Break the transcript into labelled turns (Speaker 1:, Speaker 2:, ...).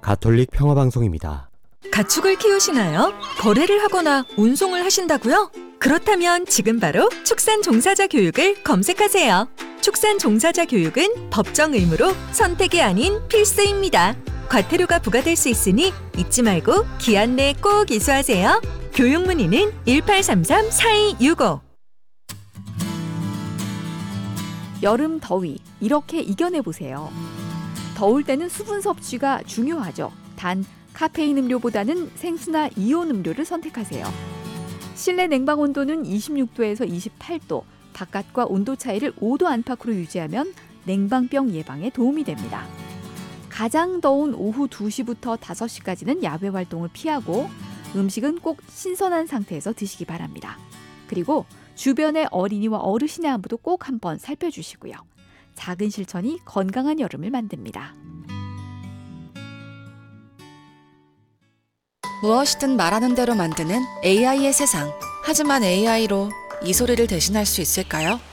Speaker 1: 가톨릭 평화방송입니다.
Speaker 2: 가축을 키우시나요? 거래를 하거나 운송을 하신다고요? 그렇다면 지금 바로 축산 종사자 교육을 검색하세요. 축산 종사자 교육은 법정 의무로 선택이 아닌 필수입니다. 과태료가 부과될 수 있으니 잊지 말고 기한 내에 꼭 이수하세요. 교육 문의는 1833-4265.
Speaker 3: 여름 더위 이렇게 이겨내보세요. 더울 때는 수분 섭취가 중요하죠. 단 카페인 음료보다는 생수나 이온 음료를 선택하세요. 실내 냉방 온도는 26도에서 28도, 바깥과 온도 차이를 5도 안팎으로 유지하면 냉방병 예방에 도움이 됩니다. 가장 더운 오후 2시부터 5시까지는 야외 활동을 피하고 음식은 꼭 신선한 상태에서 드시기 바랍니다. 그리고 주변의 어린이와 어르신의 안부도 꼭 한번 살펴주시고요. 작은 실천이 건강한 여름을 만듭니다.
Speaker 4: 무엇이든 말하는 대로 만드는 AI의 세상. 하지만 AI로 이 소리를 대신할 수 있을까요?